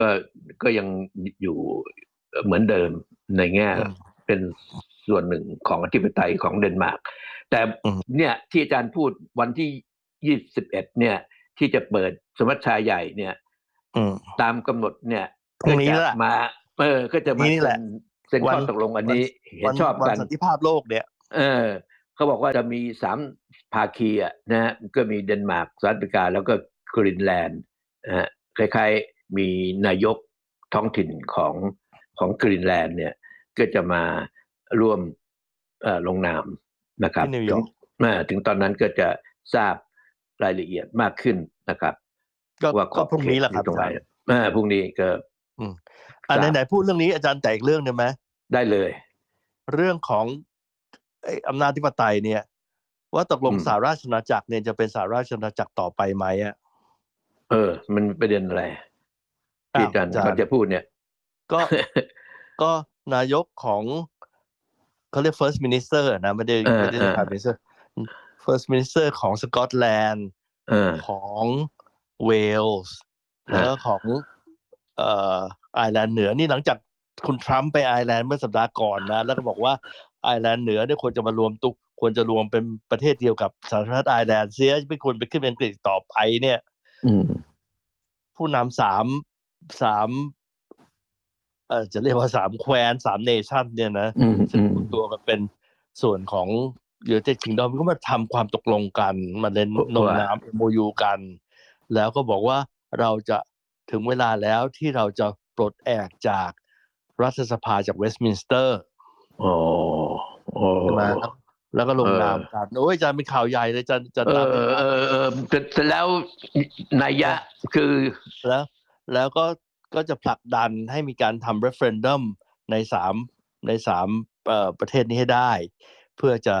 ก็ก็ยังอยู่เหมือนเดิมในแง่เป็นส่วนหนึ่งของอธิปไตยของเดนมาร์กแต่เนี่ยที่อาจารย์พูดวันที่21เนี่ยที่จะเปิดสมัชชาใหญ่เนี่ยตามกำหนดเนี่ยก็จะมาก็จะมาเซ็นข้อตกลงอันนี้เห็นชอบกันสันติภาพโลกเนี่ยเขาบอกว่าจะมี3ภาคีนะก็มีเดนมาร์กสหรัฐอเมริกาแล้วก็กรีนแลนด์คล้ายๆมีนายกท้องถิ่นของกรีนแลนด์เนี่ยก็จะมาร่วมลงนามนะครับถึงตอนนั้นก็จะทราบรายละเอียดมากขึ้นนะครับว่าพรุ่งนี้แหละครับตรงไหนพรุ่งนี้ก็ไหนพูดเรื่องนี้อาจารย์แตกเรื่องได้ไหมได้เลยเรื่องของอำนาจอธิปไตยเนี่ยว่าตกลงสหราชอาณาจักรเนี่ยจะเป็นสหราชอาณาจักรต่อไปไหมมันประเด็นอะไรที่อาจารย์จะพูดเนี่ยก็นายกของเขาเรียก first minister นะไม่ได้ prime minister first minister ของสกอตแลนด์ของเวลส์แล้วก็ของไอร์แลนด์เหนือนี่หลังจากคุณทรัมป์ไปไอร์แลนด์เมื่อสัปดาห์ก่อนนะแล้วก็บอกว่าไอร์แลนด์เหนือเนี่ยควรจะมารวมควรจะรวมเป็นประเทศเดียวกับสหรัฐไอร์แลนด์เสียไม่ควรไปขึ้นเป็นอังกฤษต่อไปเนี่ยผู้นำสามจะเรียกว่า3แคว้น3เนชั่นเนี่ยนะซึ่งตัวมันเป็นส่วนของUnited Kingdomก็มาทำความตกลงกันมาเล่นลงนาม MOU กันแล้วก็บอกว่าเราจะถึงเวลาแล้วที่เราจะปลดแอกจากรัฐสภาจากเวสต์มินสเตอร์ใช่ไหมแล้วก็ลงนามกันโอ้ยอาจารย์เป็นข่าวใหญ่เลยจะตามแล้วนัยยะคือแล้วก็จะผลักดันให้มีการทำ referendum ใน3ประเทศนี้ให้ได้เพื่อจะ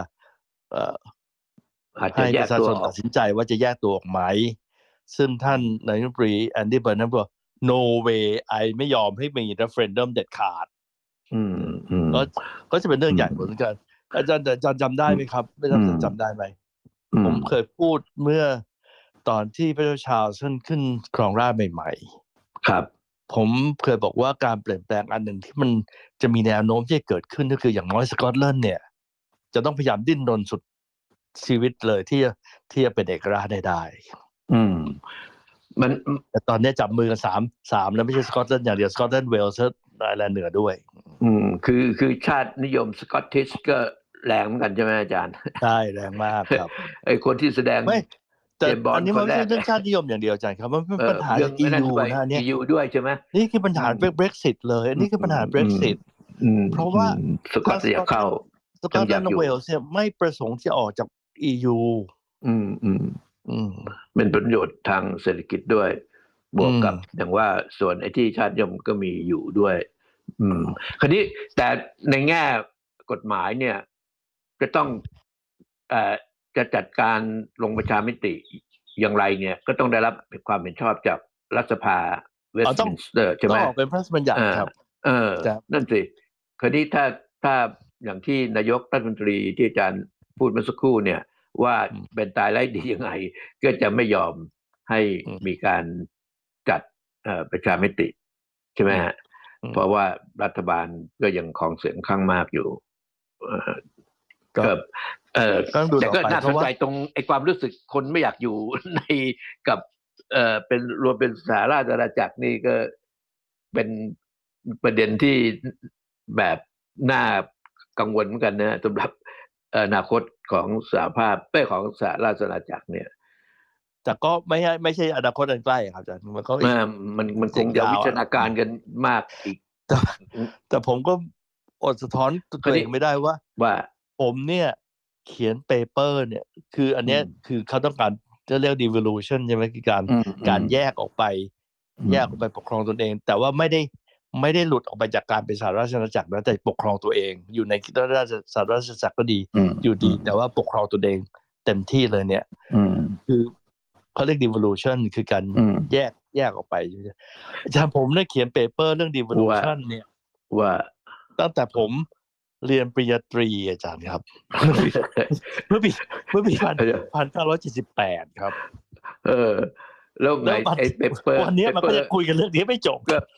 ให้ประชาชนตัดสินใจว่าจะแยกตัวออกไหมซึ่งท่านนายกรัฐมนตรีแอนดี้เบอร์นัมบอก no way ไอไม่ยอมให้มี referendum เด็ดขาดก็จะเป็นเรื่องใหญ่เหมือนกันอาจารย์จำได้ไหมครับไม่ทราบจำได้ไหมผมเคยพูดเมื่อตอนที่พระเจ้าชาร์ลส์ขึ้นครองราชย์ใหม่ๆครับผมเคยบอกว่าการเปลี่ยนแปลงอันหนึ่งที่มันจะมีแนวโน้มที่จะเกิดขึ้นก็คืออย่างน้อยสกอตแลนด์เนี่ยจะต้องพยายามดิ้นรนสุดชีวิตเลยที่จะเป็นเอกราชได้แต่ตอนนี้จับมือกัน3แล้วไม่ใช่สกอตแลนด์อย่างเดียวสกอตแลนด์เวลส์ไอร์แลนด์เหนือด้วยคือชาตินิยมสกอตติชก็แรงเหมือนกันใช่ไหมอาจารย์ใช่แรงมากครับไอ้คนที่แสดงไม่แต่อันนี้มันไม่ใช่เรื่องชาตินิยมอย่างเดียวอาจารย์ครับมันเป็นปัญหาจาก EU นะเนี่ย EU ด้วยใช่ไหมนี่คือปัญหา Brexit เลยอันนี้คือปัญหา Brexit เพราะว่าสกอตจะเข้าสกอตแลนด์และเวลส์เนี่ยไม่ประสงค์ที่ออกจาก EU เป็นประโยชน์ทางเศรษฐกิจด้วยบวกกับอย่างว่าส่วนไอ้ที่ชาตินิยมก็มีอยู่ด้วยคราวนี้แต่ในแง่กฎหมายเนี่ยจะต้องจะจัดการลงประชามติอย่างไรเนี่ยก็ต้องได้รับความเห็นชอบจากรัฐสภาเวสต์มินสเตอร์ใช่ไหมต้องออกเป็นพระราชบัญญัติครับนั่นสิคราวนี้ถ้าอย่างที่นายกรัฐมนตรีที่อาจารย์พูดเมื่อสักครู่เนี่ยว่าเป็นตายไร้ดียังไงก็จะไม่ยอมให้มีการจัดประชามติใช่ไหมฮะเพราะว่ารัฐบาลก็ยังครองเสียงข้างมากอยู่แต่ก็น่าสนใจตรงไอ้ความรู้สึกคนไม่อยากอยู่ในกับเป็นรวมเป็นสหราชอาณาจักรนี่ก็เป็นประเด็นที่แบบน่ากังวลเหมือนกันนะสำหรับอนาคตของสหภาพของสหราชอาณาจักรเนี่ยแต่ก็ไม่ใช่อนาคตอันใกล้ครับอาจารย์มันคงจะวิจารณาการกันมากอีกแต่ผมก็อดสะท้อนตัวเองไม่ได้ว่าผมเนี่ยเขียนเปเปอร์เนี่ยคืออันนี้คือเขาต้องการจะเรียก devolution ใช่ไหมคือการแยกออกไปปกครองตนเองแต่ว่าไม่ได้หลุดออกไปจากการเป็นสหราชอาณาจักรนะแต่ปกครองตัวเองอยู่ในสหราชอาณาจักรก็ดีอยู่ดีแต่ว่าปกครองตัวเองเต็มที่เลยเนี่ยคือเขาเรียก devolution คือการแยกออกไปอาจารย์ผมได้เขียนเปเปอร์เรื่อง devolution เนี่ยว่าตั้งแต่ผมเรียนปริญญาตรีอาจารย์ครับเมื่อปี1978ครับแล้วไงไอ้เปเปอร์วันนี้มันก็จะคุยกันเรื่องนี้ไม่จบ